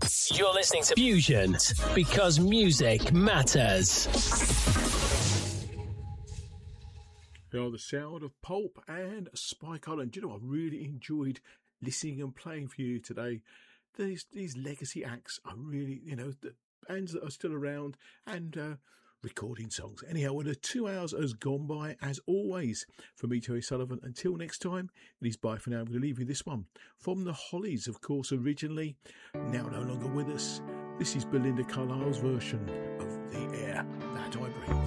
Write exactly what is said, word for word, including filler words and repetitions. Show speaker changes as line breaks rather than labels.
You're listening to Fusion because music matters.
You know, the sound of Pulp and Spike Island. Do you know, I really enjoyed listening and playing for you today. These these legacy acts are really, you know, the bands that are still around and uh, recording songs. Anyhow, well, the two hours has gone by, as always, for me, Terry Sullivan. Until next time, it is bye for now. I'm going to leave you this one from the Hollies, of course, originally, now no longer with us. This is Belinda Carlisle's version of The Air.